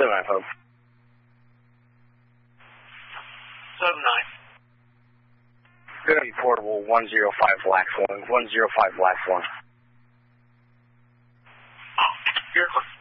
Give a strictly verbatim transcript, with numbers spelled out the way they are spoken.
seven nine, Hope. seven nine. Going to be portable one zero five Black Swan. one zero five Black Swan. Here,